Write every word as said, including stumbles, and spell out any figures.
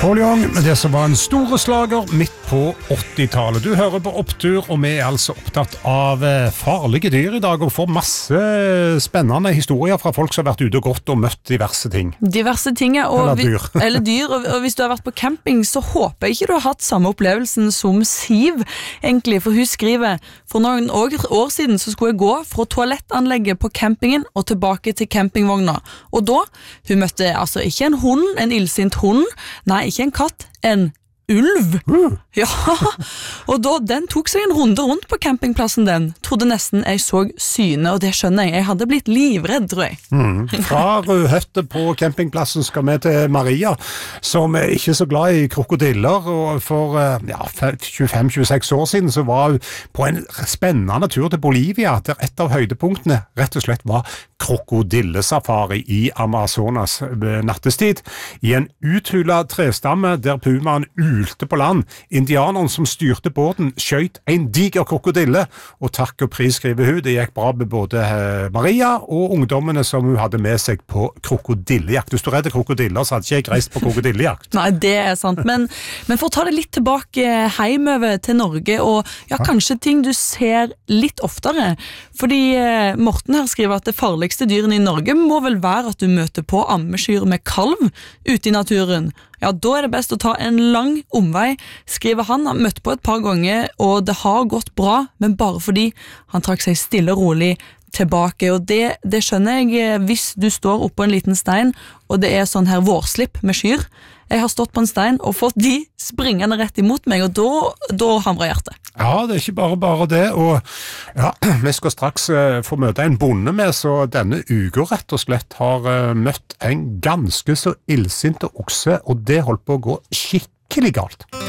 Paul Young med det som var en store slager midt på åttitallet. Du hører på Opptur, og vi er altså opptatt av farlige dyr i dag, og får masse spennende historier fra folk som har vært ute og gått og møtt diverse ting. Diverse ting, ja. Og eller dyr. Vi, eller dyr, og, og hvis du har vært på camping, så håper jeg ikke du har hatt samme opplevelsen som Siv, egentlig, for hun skriver, for noen år, år siden så skulle jeg gå fra toalettanlegget på campingen og tilbake til campingvogna. Og da, hun møtte altså ikke en hund, en illsint hund, nei, ikke en katt, en ulv. Mm. Ja, og da, den tok seg en runde rundt på campingplassen den. Trodde nesten jeg så syne, og det skjønner jeg. Jeg hadde blitt livredd, tror jeg. Mm. Fra Rødhøtte på campingplassen skal vi til Maria, som er ikke så glad i krokodiller, og for ja, tjuefem til tjueseks år siden så var hun på en spennende tur til Bolivia, der et av høydepunktene rett og slett var krokodillesafari i Amazonas nattestid, i en uthula trestamme der pumaen ulte på land. Indianeren som styrte båten skjøt en diger krokodille, og takk og pris, skriver hun, det gikk bra med både Maria og ungdommene som hun hadde med seg på krokodillejakt. Hvis du redder krokodiller, så hadde ikke jeg reist på krokodillejakt. Nei, det er sant, men, men for å ta det litt tilbake hjemover til Norge, og ja, kanskje ting du ser litt oftere, fordi eh, Morten her skriver at det farligste dyrene i Norge må vel være at du møter på ammeskyr med kalv ute i naturen. Ja, da er det best å ta en lang omvei, skriver han. Han møtte på et par ganger, og det har gått bra, men bare fordi han trakk seg stille og rolig tilbake, og det, det skjønner jeg hvis du står oppe på en liten stein, og det er sånn her vårslipp med skyr. Jeg har stått på en stein og fått de springende rett imot meg, og da, da hamrer hjertet. Ja, det er ikke bare bare det, og ja, vi skal straks uh, få møte en bonde med, så denne uka rett og slett har uh, møtt en ganske så illsinte okse, og det holdt på å gå skikkelig galt.